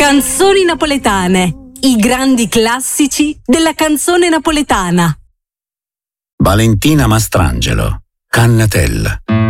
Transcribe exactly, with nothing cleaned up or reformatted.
Canzoni napoletane, i grandi classici della canzone napoletana. Valentina Mastrangelo, Cannatella.